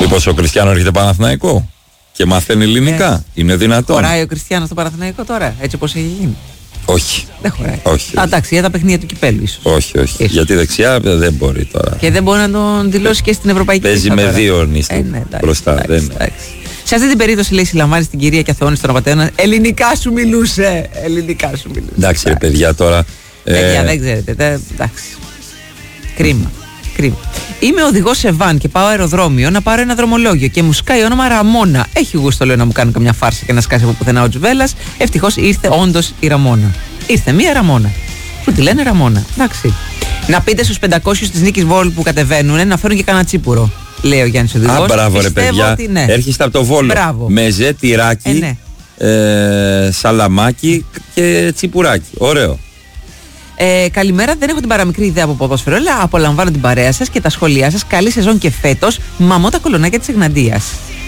Μήπως ο Κριστιάνο έρχεται Παναθηναϊκό και μαθαίνει ελληνικά? Είναι δυνατόν? Χωράει ο Κριστιάνο στο Παναθηναϊκό τώρα, έτσι όπως έχει γίνει? Όχι. Δεν χωράει. Όχι. Εντάξει, για τα παιχνίδια του κυπέλλου ίσως. Όχι. Γιατί δεξιά δεν μπορεί τώρα. Και δεν μπορεί να τον δηλώσει και στην Ευρωπαϊκή Παίζει με δύο ορνίστη μπροστά. Σε αυτή την περίπτωση, λέει, συλλαμβάνει την κυρία και αθωώνει τον απατένα. Ελληνικά σου μιλούσε. Εντάξει, ρε παιδιά τώρα. Παιδιά, δεν ξέρετε. Εντάξει. Κρίμα. Είμαι οδηγός σε βαν και πάω αεροδρόμιο να πάρω ένα δρομολόγιο και μου σκάει όνομα Ραμόνα. Έχει γούστο, λέω, να μου κάνει καμιά φάρσα και να σκάσει από πουθενά ο Τζουβέλλας. Ευτυχώς ήρθε όντως η Ραμόνα. Ήρθε μία Ραμόνα. Που τη λένε Ραμόνα. Εντάξει. Να πείτε στους 500 της Νίκης Βόλου που κατεβαίνουν να φέρουν και κανένα τσίπουρο, λέει ο Γιάννης Οδηγός. Μπράβο, ρε παιδιά. Ναι. Έρχεστε από το Βόλο. Μπράβο. Μεζέ, τυράκι, ναι. Σαλαμάκι και τσιπουράκι. Ωραίο. Καλημέρα, δεν έχω την παραμικρή ιδέα από ποδόσφαιρο, αλλά απολαμβάνω την παρέα σας και τα σχόλιά σας. Καλή σεζόν και φέτος. Μαμώ τα κολονάκια της Εγναντίας.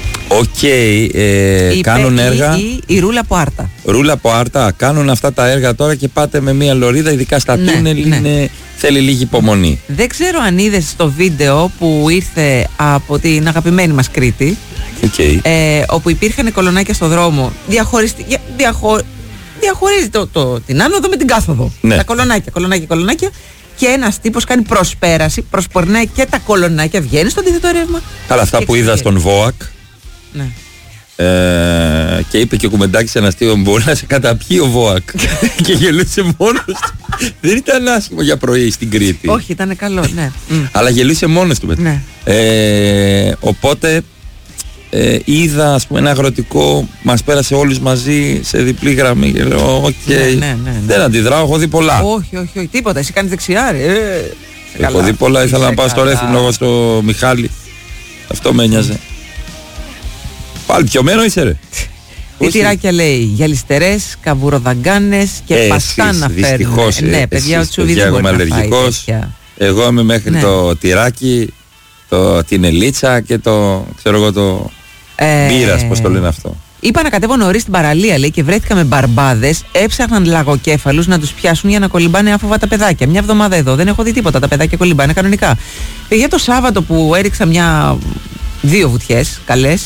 Κάνουν έργα. Η Ρούλα από Άρτα. Ρούλα από Άρτα. Κάνουν αυτά τα έργα τώρα και πάτε με μία λωρίδα, ειδικά στα τούνελ. Θέλει λίγη υπομονή. Δεν ξέρω αν είδες το βίντεο που ήρθε από την αγαπημένη μας Κρήτη. Όπου υπήρχαν κολονάκια στο δρόμο. Διαχωρίζει την άνοδο με την κάθοδο. Τα κολονάκια. Και ένας τύπος κάνει προσπέραση, προσπορνάει και τα κολονάκια, βγαίνει στο αντίθετο ρεύμα. Καλά, αυτά που είδα στον ΒΟΑΚ. Ναι. Και είπε και ο Κουμεντάκης ένα αστείο, μπορεί να σε καταπιεί ο ΒΟΑΚ. Και γελούσε μόνος του. Δεν ήταν άσχημο για πρωί στην Κρήτη. Όχι, ήταν καλό, ναι. Αλλά γελούσε μόνος του μετά. Ναι. Οπότε είδα, ας πούμε, ένα αγροτικό, μας πέρασε όλους μαζί σε διπλή γραμμή και λέω δεν αντιδράω, έχω δει πολλά. Όχι, τίποτα, εσύ κάνεις δεξιά, ρε. Έχω δει πολλά, ήθελα να πάω στο Ρέθυμνο λόγω στο Μιχάλη. Αυτό με ένοιαζε. Πάλι πιωμένο είσαι, ρε? Τι τυράκια λέει, γυαλιστερές, καβουροδαγκάνες και παστά να φέρνουν. Δυστυχώς, ναι, παιδιά, ο Τσούβι δεν μπορεί να φάει τέτοια. Εγώ είμαι μέχρι το τυράκι, την ελίτσα και το, ξέρω εγώ, το μπύρας, πώς το λένε αυτό. Είπα να κατέβω νωρίς στην παραλία, λέει, και βρέθηκα με μπαρμπάδες. Έψαχναν λαγοκέφαλους να τους πιάσουν για να κολυμπάνε άφοβα τα παιδάκια. Μια εβδομάδα εδώ, δεν έχω δει τίποτα. Τα παιδάκια κολυμπάνε κανονικά. Για το Σάββατο που έριξα δύο βουτιές καλές.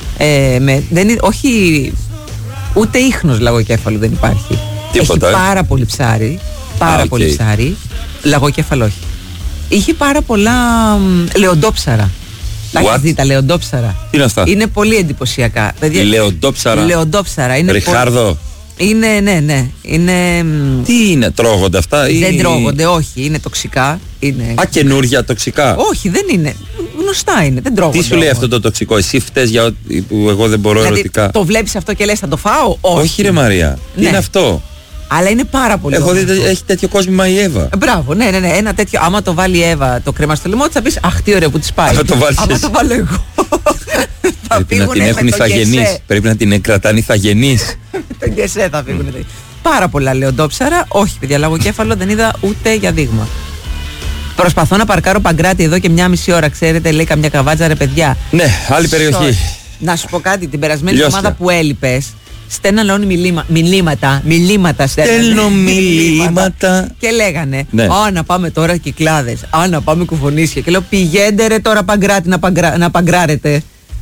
Όχι, ούτε ίχνος λαγοκέφαλου δεν υπάρχει. Τίποτα. Έχει πάρα πολύ ψάρι. Πολύ ψάρι. Λαγοκέφαλο όχι. Είχε πάρα πολλά λεοντόψαρα. Τα έχεις δει τα λεοντόψαρα? Τι είναι αυτά? Είναι πολύ εντυπωσιακά. Λεοντόψαρα. Είναι Ριχάρδο. Ναι. Τι είναι, τρώγονται αυτά? Δεν τρώγονται, όχι, είναι τοξικά. Καινούργια τοξικά? Όχι, δεν είναι. Γνωστά είναι, δεν τρώγονται. Τι σου λέει αυτό το τοξικό? Εσύ φταίς για ό,τι που εγώ δεν μπορώ ερωτικά? Το βλέπεις αυτό και λες θα το φάω? Όχι ρε Μαρία, τι είναι αυτό? Αλλά είναι πάρα πολύ. Έχω δει, έχει τέτοιο κόσμημα η Εύα. Μπράβο, ναι. Ένα τέτοιο. Άμα το βάλει η Εύα το κρέμα στο λαιμό, θα πει αχ, τι ωραίο που τη πάει. Άμα το βάλω εγώ. Πρέπει να την έχουν ηθαγενείς. Πρέπει να την κρατάνε ηθαγενείς. Το γκεσέ θα φύγουν. Πάρα πολλά λεοντόψαρα. Όχι, παιδιά, λαγοκέφαλο δεν είδα ούτε για δείγμα. Προσπαθώ να παρκάρω Παγκράτη εδώ και 1,5 ώρα, ξέρετε, λέει καμιά καβάτζα, ρε παιδιά. Ναι, άλλη περιοχή. Να σου πω κάτι, την περασμένη εβδομάδα που έλειπες. Στέλναν όλοι μιλήματα. Στέλνω μιλήματα. Και λέγανε, να πάμε τώρα Κυκλάδες, να πάμε Κουφονίσια. Και λέω, πηγαίνετε ρε τώρα Παγκράτη να παγκράρετε.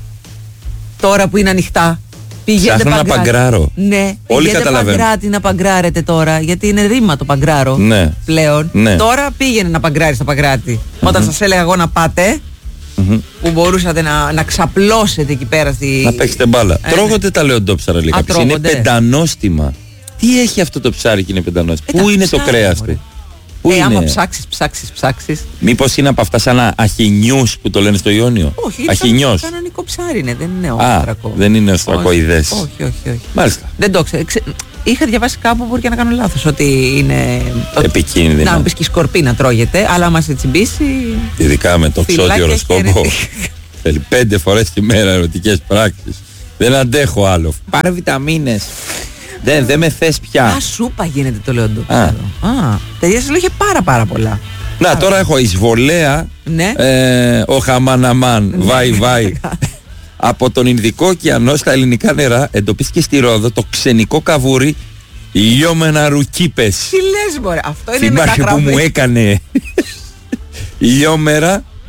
Τώρα που είναι ανοιχτά. Πηγαίνετε να παγκράρω. Ναι, όλοι καταλαβαίνουν. Παγκράτη να παγκράρετε τώρα, γιατί είναι ρήμα το παγκράρω πλέον. Τώρα πήγαινε να παγκράρεις το Παγκράτη. Όταν σας έλεγα εγώ να πάτε, που μπορούσατε να ξαπλώσετε εκεί πέρα να παίξετε μπάλα. Τρώγονται τα λεοντόψαρα λίγα. Είναι πεντανόστιμα. Τι έχει αυτό το ψάρι και είναι πεντανόστιμο? Πού είναι το κρέας του? Άμα ψάξεις. Μήπως είναι από αυτά σαν αχινιούς που το λένε στο Ιόνιο? Όχι, αχινιός. κανονικό ψάρι είναι, δεν είναι όστρακο. Δεν είναι οστρακοειδές. Όχι. Μάλιστα. Δεν το ξέρω. Είχα διαβάσει κάπου, μπορεί και να κάνω λάθος, ότι είναι επικίνδυνο. Να μου πεις και η σκορπίνα τρώγεται, αλλά άμα σε τσιμπήσει. Ειδικά με το ξότι οροσκόπο. Θέλει 5 φορές τη μέρα ερωτικές πράξεις. Δεν αντέχω άλλο. Πάρε βιταμίνες. Δεν με θες πια. Σούπα γίνεται το λεοντόψαρο. Παιδιά, σας λέω είχε πάρα πολλά. Να, τώρα έχω εισβολέα. Ο Χαμαναμάν. Βάι. Από τον Ινδικό ωκεανό στα ελληνικά νερά εντοπίστηκε στη Ρόδο το ξενικό καβούρι Λιώμενα ρουκίπες. Τι λες μωρέ, αυτό είναι μεταγραφή. που μου έκανε Λιώμερα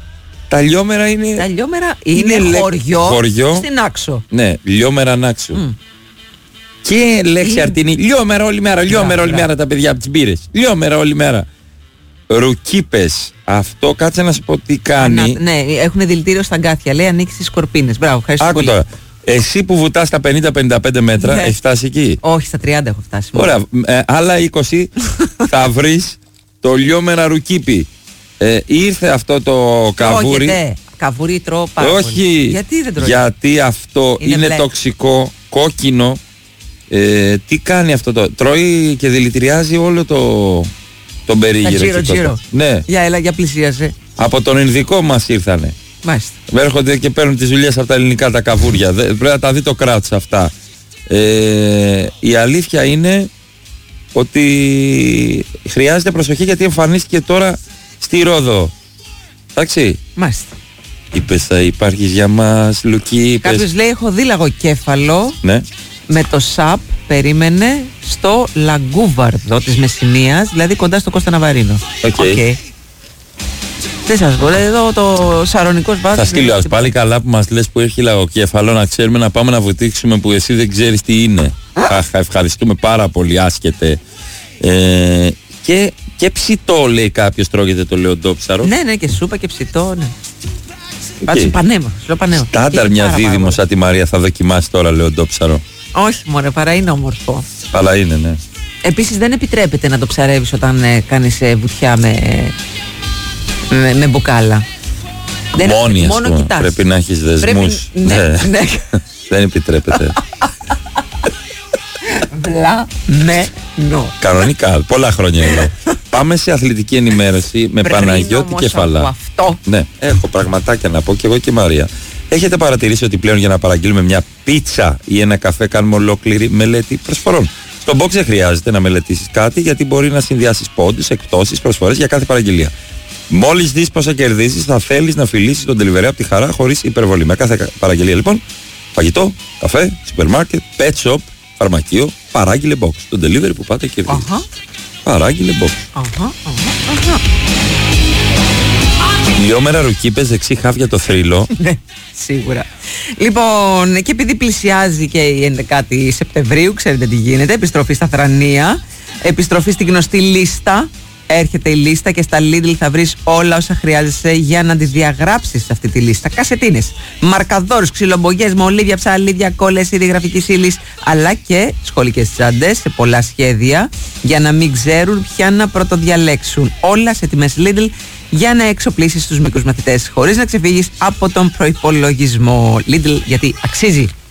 Τα Λιόμερα είναι. Τα Λιόμερα είναι χωριό στην Άξο. Ναι, Λιόμερα Νάξου. Και λέξη αρτινή. Λιόμερα όλη μέρα. Λιόμερα όλη μέρα τα παιδιά από τις μπύρες. Λιόμερα όλη μέρα. Ρουκίπες. Αυτό κάτσε να σου πω τι κάνει. Ναι, έχουν δηλητήριο στα αγκάθια. Λέει ανοίξει τις σκορπίνες. Μπράβο, ευχαριστώ πολύ. Τώρα. Εσύ που βουτάς στα 50-55 μέτρα, έχει φτάσει εκεί? Όχι, στα 30 έχω φτάσει. Ωραία. Άλλα 20 θα βρεις το Λιόμερα Ρουκίπι. Ήρθε αυτό το καβούρι. Καβούρι τρώω πάρα πολύ. Όχι. Γιατί δεν τρώω? Γιατί αυτό είναι τοξικό, κόκκινο. Τι κάνει αυτό το? Τρώει και δηλητηριάζει όλο τον περίγυρο. Γύρω. Ναι. Για πλησίασε. Από τον Ινδικό μας ήρθανε. Μάλιστα. Έρχονται και παίρνουν τις δουλειές από τα ελληνικά τα καβούρια. Πρέπει να τα δει το κράτος αυτά. Η αλήθεια είναι ότι χρειάζεται προσοχή, γιατί εμφανίστηκε τώρα στη Ρόδο. Εντάξει. Μάλιστα. Είπες θα υπάρχεις για μας, Λουκί. Κάποιος λέει έχω δει λαγοκέφαλο. Ναι. Με το ΣΑΠ περίμενε στο Λαγκούβαρδο της Μεσσηνίας, δηλαδή κοντά στο Κώστα Ναβαρίνο. Okay. Δεν σας πω, εδώ το σαρονικός βάζος. Θα στείλω πάλι καλά που μας λες που έχει λαγοκέφαλο, να ξέρουμε να πάμε να βουτήξουμε που εσύ δεν ξέρεις τι είναι. Ευχαριστούμε πάρα πολύ, άσχετε. Και ψητό λέει κάποιος τρώγεται το λεοντόψαρο. Ναι, και σούπα και ψητό, ναι. Πάτσου πανέμα. Στάνταρ μια δίδυμο σαν τη Μαρία θα δοκιμάσει τώρα λεοντόψαρο. Όχι μωρέ, παρά είναι όμορφο. Αλλά είναι, ναι. Επίσης δεν επιτρέπεται να το ψαρεύεις όταν κάνεις βουτιά με μπουκάλα. Μόνη, μόνο κοιτάς. Πρέπει να έχεις δεσμούς. Ναι. Δεν επιτρέπεται. Βλαμμένο. Κανονικά, πολλά χρόνια εδώ. Πάμε σε αθλητική ενημέρωση με Παναγιώτη Κεφαλά. Ναι, έχω πραγματάκια να πω και εγώ και η Μαρία. Έχετε παρατηρήσει ότι πλέον για να παραγγείλουμε μια πίτσα ή ένα καφέ κάνουμε ολόκληρη μελέτη προσφορών? Στο Box δεν χρειάζεται να μελετήσεις κάτι, γιατί μπορεί να συνδυάσεις πόντους, εκπτώσεις, προσφορές για κάθε παραγγελία. Μόλις δεις πόσα κερδίζεις, θα θέλεις να φιλήσεις τον delivery από τη χαρά χωρίς υπερβολή. Με κάθε παραγγελία λοιπόν, φαγητό, καφέ, σούπερ μάρκετ, pet shop, φαρμακείο, παράγγειλε Box. Το delivery που πάτε κερδίζει. Παράγγειλε Box. Λιόμερα Ρουκίπες, δεξί χάβια το θρύλο. Ναι, σίγουρα. Λοιπόν, και επειδή πλησιάζει και η 11η Σεπτεμβρίου, ξέρετε τι γίνεται, επιστροφή στα Θρανία, επιστροφή στη γνωστή λίστα. Έρχεται η λίστα και στα Lidl θα βρεις όλα όσα χρειάζεσαι για να τη διαγράψεις σε αυτή τη λίστα. Κασετίνες, μαρκαδόρους, ξυλομπογιές, μολύβια, ψαλίδια, κόλλες, είδη γραφικής ύλης, αλλά και σχολικές τσάντες σε πολλά σχέδια για να μην ξέρουν ποια να πρωτοδιαλέξουν. Όλα σε τιμές Lidl για να εξοπλίσεις τους μικρούς μαθητές χωρίς να ξεφύγεις από τον προϋπολογισμό. Lidl, γιατί αξίζει.